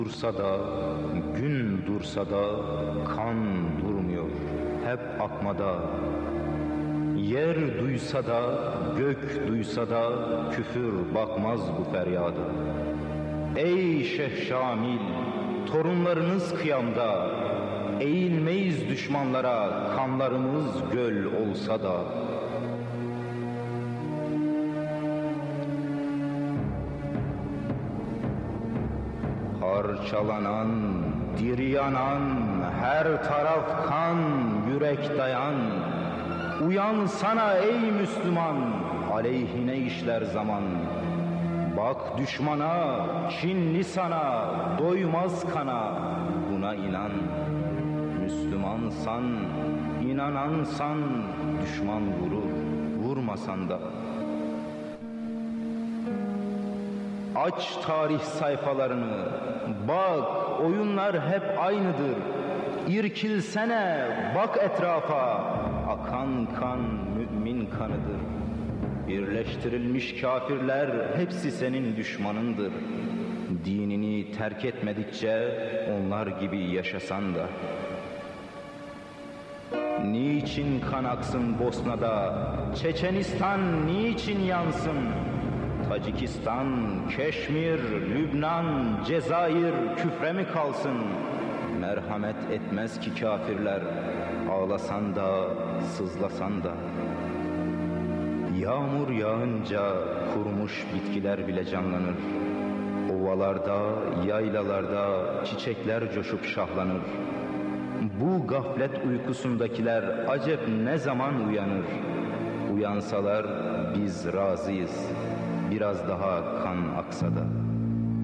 Dursa da, gün dursa da kan durmuyor, hep akmada. Yer duysa da, gök duysa da küfür bakmaz bu feryada. Ey Şeyh Şamil, torunlarınız kıyamda, eğilmeyiz düşmanlara, kanlarımız göl olsa da. Parçalanan, diri yanan, her taraf kan, yürek dayan. Uyansana ey Müslüman, aleyhine işler zaman. Bak düşmana, kinli sana, doymaz kana, buna inan. Müslümansan, inanansan, düşman vurur, vurmasan da. Aç tarih sayfalarını, bak oyunlar hep aynıdır. İrkilsene, bak etrafa, akan kan mümin kanıdır. Birleştirilmiş kafirler hepsi senin düşmanındır. Dinini terk etmedikçe onlar gibi yaşasan da. Niçin kan aksın Bosna'da, Çeçenistan niçin yansın? Tacikistan, Keşmir, Lübnan, Cezayir küfre mi kalsın? Merhamet etmez ki kafirler, ağlasan da, sızlasan da. Yağmur yağınca kurumuş bitkiler bile canlanır. Ovalarda, yaylalarda çiçekler coşup şahlanır. Bu gaflet uykusundakiler acep ne zaman uyanır? Uyansalar biz razıyız, biraz daha kan aksa da.